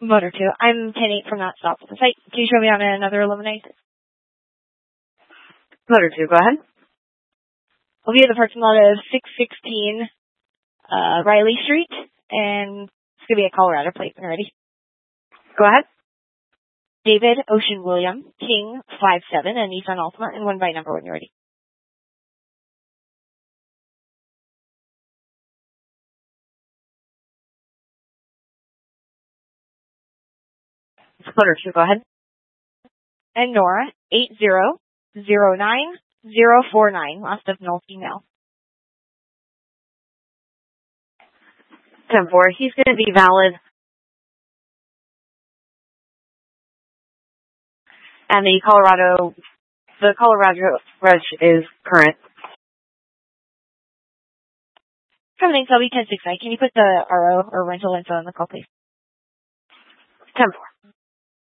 Motor 2. I'm 10-8 from that stop at the site. Can you show me on another Illuminate? Motor 2, go ahead. We'll be at the parking lot of 616 Riley Street, and it's going to be a Colorado plate when ready. Go ahead. David Ocean William King 57 and Nissan Altima, and 1 by number when you're ready. Motor 2, go ahead. And Nora 8009049, last of no female. 10-4, he's going to be valid. And the Colorado reg is current. Coming in, so I'll be 10-6. Can you put the RO or rental info in the call, please? 10-4.